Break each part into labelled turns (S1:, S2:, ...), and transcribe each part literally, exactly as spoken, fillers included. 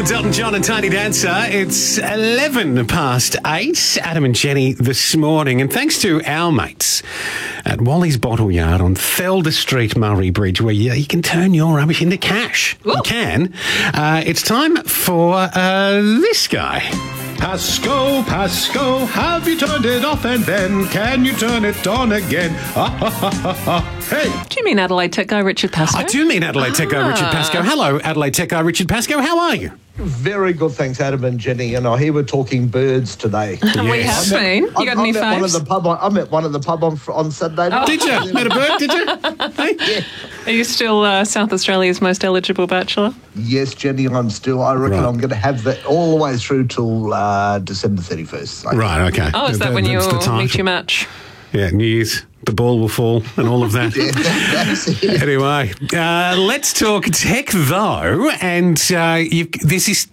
S1: With Elton John and Tiny Dancer, it's eleven past eight. Adam and Jenny this morning. And thanks to our mates at Wally's Bottle Yard on Felder Street, Murray Bridge, where you, you can turn your rubbish into cash. Ooh. You can. Uh, it's time for uh, this guy.
S2: Pasco, Pasco, have you turned it off and then can you turn it on again? Ha, ha, ha, ha, ha. Hey.
S3: Do you mean Adelaide Tech guy Richard Pascoe?
S1: I do mean Adelaide Tech guy
S3: Ah.
S1: Richard Pascoe. Hello, Adelaide Tech guy Richard Pascoe. How are you?
S4: Very good, thanks, Adam and Jenny. And I hear we're talking birds today.
S3: We have been. You got
S4: I,
S3: any
S4: I'm at one of
S3: faves?
S4: the pub. On, I'm at one of the pub on, on Saturday night.
S1: Did you? Met a bird, did you? Hey?
S4: Yeah.
S3: Are you still uh, South Australia's most eligible bachelor?
S4: Yes, Jenny, I'm still. I reckon
S1: Right.
S4: I'm going to have that all the way through till uh, December thirty-first. So.
S1: Right, okay.
S3: Oh, is that
S1: Th-
S3: when you
S1: that's the time
S3: meet
S1: for-
S3: your match?
S1: Yeah, New Year's. The ball will fall and all of that.
S4: Yeah, that's it.
S1: Anyway, uh, let's talk tech, though. And uh, you, this is...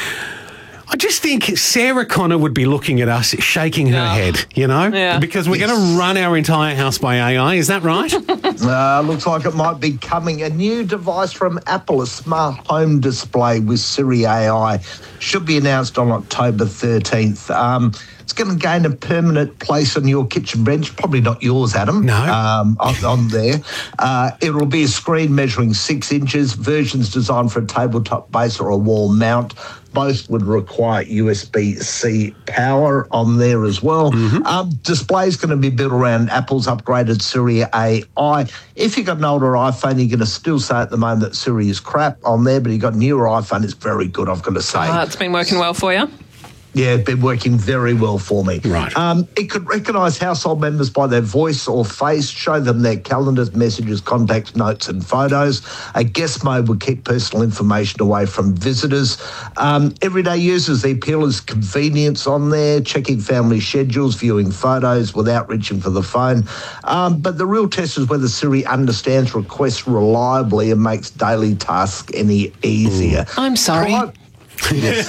S1: I just think Sarah Connor would be looking at us, shaking her
S3: Yeah.
S1: head, you know?
S3: Yeah.
S1: Because we're
S4: Yes.
S1: going to run our entire house by A I. Is that right?
S4: Uh, looks like it might be coming. A new device from Apple, a smart home display with Siri A I, should be announced on October thirteenth. Um, it's going to gain a permanent place on your kitchen bench, probably not yours, Adam.
S1: No.
S4: Um, on, on there. Uh, it will be a screen measuring six inches, versions designed for a tabletop base or a wall mount. Both would require U S B C power on there as well. Um, display's going to be built around Apple's upgraded Siri A I. If you've got an older iPhone, you're going to still say at the moment that Siri is crap on there, but you've got a newer iPhone, it's very good, I've got to say.
S3: Uh, it's been working well for you?
S4: Yeah, it's been working very well for me.
S1: Right.
S4: Um, it could recognise household members by their voice or face, show them their calendars, messages, contacts, notes and photos. A guest mode would keep personal information away from visitors. Um, everyday users, the appeal is convenience on there, checking family schedules, viewing photos without reaching for the phone. Um, but the real test is whether Siri understands requests reliably and makes daily tasks any easier.
S3: I'm sorry.
S4: Pri- Yes.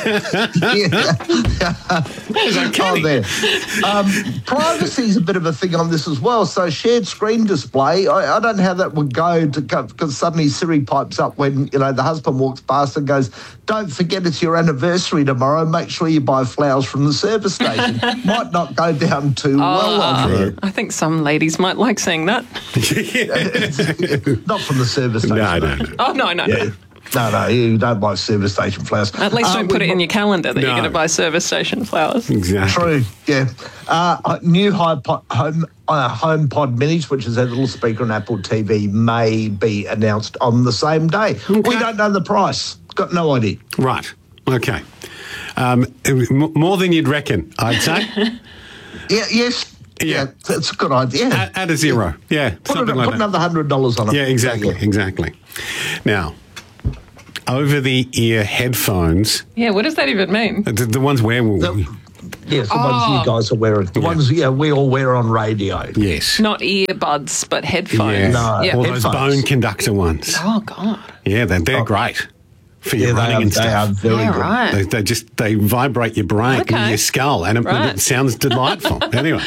S4: Yeah. Oh, there. Um, privacy is a bit of a thing on this as well. So shared screen display, I, I don't know how that would go to because suddenly Siri pipes up when, you know, the husband walks past and goes, don't forget it's your anniversary tomorrow. Make sure you buy flowers from the service station. Might not go down too well on there.
S3: I think some ladies might like seeing that.
S4: Not from the service station.
S1: no, no, no.
S3: Oh, no, no,
S4: Yeah.
S3: no.
S4: No, no, you don't buy service station flowers.
S3: At least
S4: Uh,
S3: don't put
S4: we-
S3: it in your calendar that
S1: No.
S3: you're going to buy service station flowers.
S1: Exactly.
S4: True, yeah. Uh, new HomePod, home, uh, HomePod Minis, which is a little speaker on Apple T V, may be announced on the same day. We don't know the price. Got no idea.
S1: Right. Okay. Um, m- more than you'd reckon, I'd say.
S4: Yeah, yes.
S1: Yeah.
S4: Yeah, that's a good idea.
S1: Add, add a zero. Yeah,
S4: put
S1: something
S4: it,
S1: like
S4: put
S1: that.
S4: another hundred dollars on it.
S1: Yeah, exactly,
S4: Yeah.
S1: exactly. Now, over-the-ear headphones,
S3: Yeah, what does that even mean?
S1: the, the ones where we...
S4: The- Yes, the
S3: Oh.
S4: ones you guys are wearing. The ones yeah, we all wear on radio.
S1: Yes.
S3: Not earbuds, but
S1: Yeah.
S3: headphones.
S4: No.
S3: Yeah.
S1: All those
S4: Headphones.
S1: bone conductor ones.
S3: Oh, God.
S1: Yeah, they're, they're great for your
S4: Yeah, they
S1: running
S4: are,
S1: and
S4: they are
S1: stuff.
S4: very
S3: Yeah,
S4: good.
S3: right.
S1: They, they just they vibrate your brain
S3: Okay.
S1: and your skull, and it,
S3: Right.
S1: it sounds delightful. Anyway,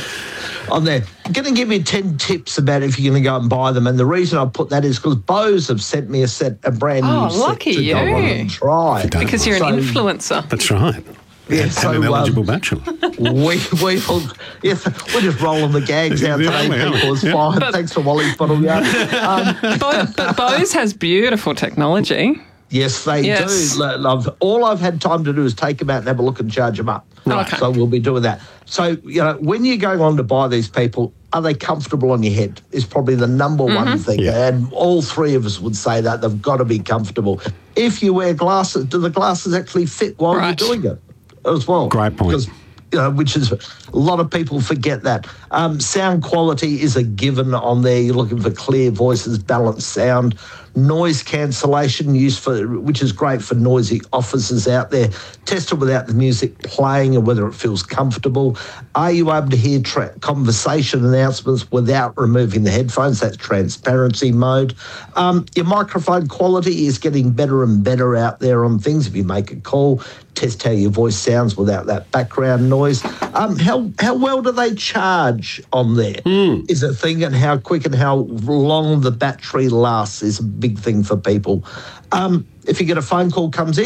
S4: On there. I'm going to give you ten tips about if you're going to go and buy them. And the reason I put that is because Bose have sent me a set, a brand
S3: Oh,
S4: new set
S3: lucky
S4: to go
S3: you.
S4: on and try.
S1: Don't
S3: Because you're an
S4: So-
S3: influencer.
S1: that's right.
S4: Yeah,
S1: and
S4: so,
S1: an eligible
S4: um,
S1: bachelor.
S4: we, we, yeah, we're just rolling the gags out
S1: Yeah,
S4: today,
S1: yeah.
S4: people. It's fine. Thanks for Wally's Bottle Yard. Um,
S3: Bo- but Bose has beautiful technology.
S4: yes, they
S3: Yes.
S4: do. Lo- Love. All I've had time to do is take them out and have a look and charge them up.
S3: Right. Okay.
S4: So we'll be doing that. So, you know, when you're going on to buy these people, are they comfortable on your head is probably the number one thing.
S1: Yeah.
S4: And all three of us would say that they've got to be comfortable. If you wear glasses, do the glasses actually fit while
S3: Right.
S4: you're doing it as well?
S1: Great point.
S4: Because, you know, which is a lot of people forget that. Um, sound quality is a given on there. You're looking for clear voices, balanced sound, noise cancellation used for, which is great for noisy offices out there. Test it without the music playing and whether it feels comfortable. Are you able to hear tra- conversation announcements without removing the headphones? That's transparency mode. Um, your microphone quality is getting better and better out there on things. If you make a call, test how your voice sounds without that background noise. Um, how how well do they charge on there?
S1: Mm.
S4: Is a thing, and how quick and how long the battery lasts is a big thing for people. Um, if you get a phone call comes in,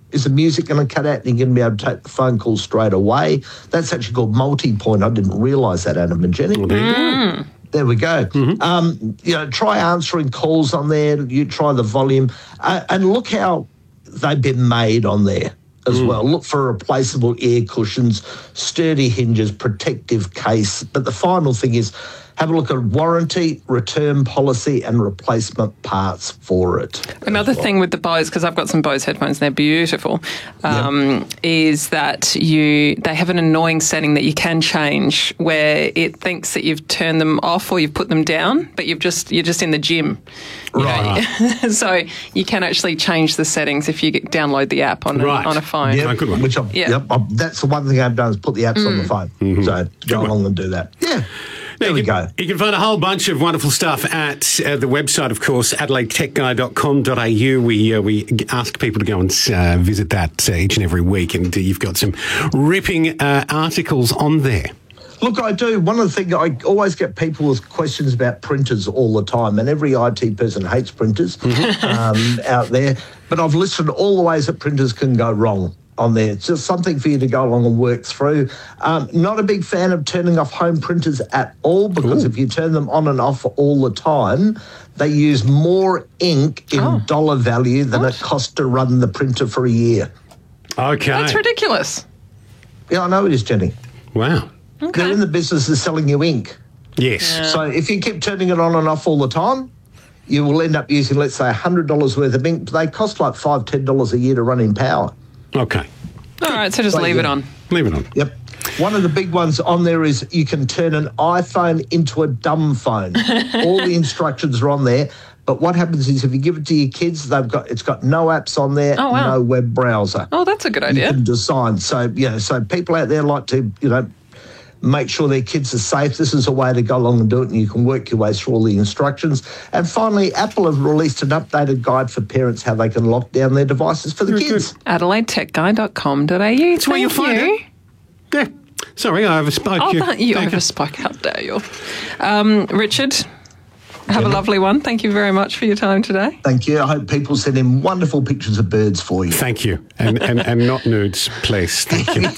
S4: Is the music going to cut out and you're going to be able to take the phone call straight away? That's actually called multi-point. I didn't realise that, Adam and Jenny.
S1: Well, there you go.
S4: There we go. Mm-hmm. Um, you know, try answering calls on there. You try the volume. Uh, and look how they've been made on there as mm. well. Look for replaceable air cushions, sturdy hinges, protective case. But the final thing is have a look at warranty, return policy and replacement parts for it.
S3: Another well. thing with the Bose, because I've got some Bose headphones, they're beautiful, um, yep. is that you they have an annoying setting that you can change where it thinks that you've turned them off or you've put them down, but you've just, you're just in the gym.
S4: Right.
S3: So you can actually change the settings if you get, download the app on,
S1: right.
S3: a, on a phone.
S4: Yep.
S1: Oh, good one.
S4: Which I've,
S3: yep.
S4: Yep, I've, that's the one thing I've done is put the apps mm. on the phone. Mm-hmm. So go along and do that. Yeah. There
S1: you
S4: we
S1: can,
S4: go.
S1: You can find a whole bunch of wonderful stuff at uh, the website, of course, adelaide tech guy dot com dot a u. We uh, we ask people to go and uh, visit that uh, each and every week, and uh, you've got some ripping uh, articles on there.
S4: Look, I do. One of the things, I always get people with questions about printers all the time, and every I T person hates printers mm-hmm. um, out there. But I've listed all the ways that printers can go wrong on there. It's just something for you to go along and work through. Um, not a big fan of turning off home printers at all, because Ooh. if you turn them on and off all the time, they use more ink in oh. dollar value than what? it costs to run the printer for a year.
S1: Okay.
S3: That's ridiculous.
S4: Yeah, I know it is, Jenny.
S1: Wow.
S4: Okay. They're in the business of selling you ink.
S1: Yes.
S3: Yeah.
S4: So if you keep turning it on and off all the time, you will end up using, let's say, one hundred dollars worth of ink. They cost like five dollars, ten dollars a year to run in power.
S1: Okay.
S3: All right, so just
S4: But,
S3: leave
S4: yeah.
S3: it on.
S1: Leave it on.
S4: Yep. One of the big ones on there is you can turn an iPhone into a dumb phone. All the instructions are on there. But what happens is if you give it to your kids, they've got it's got no apps on there,
S3: Oh, wow.
S4: no web browser.
S3: Oh, that's a good
S4: You
S3: idea.
S4: can design. So, you know, so people out there like to, you know, make sure their kids are safe. This is a way to go along and do it, and you can work your way through all the instructions. And finally, Apple have released an updated guide for parents how they can lock down their devices for the
S1: Very
S4: kids.
S1: good.
S3: adelaide tech guy dot com dot a u.
S1: That's where you'll find it. Yeah. Sorry, I overspoke
S3: Oh,
S1: you.
S3: that, you
S1: Thank
S3: overspoke. How dare you? Um, Richard, have a lovely one. Thank you very much for your time today.
S4: Thank you. I hope people send in wonderful pictures of birds for you.
S1: Thank you. And, and, and not nudes, please. Thank you.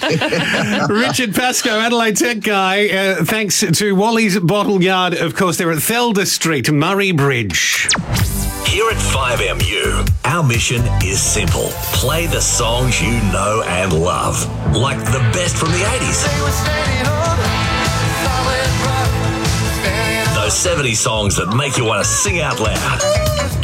S1: Richard Pascoe, Adelaide Tech Guy. Uh, thanks to Wally's Bottle Yard. Of course, they're at Thelda Street, Murray Bridge.
S5: Here at five M U, our mission is simple. Play the songs you know and love, like the best from the eighties. Those seventies songs that make you want to sing out loud.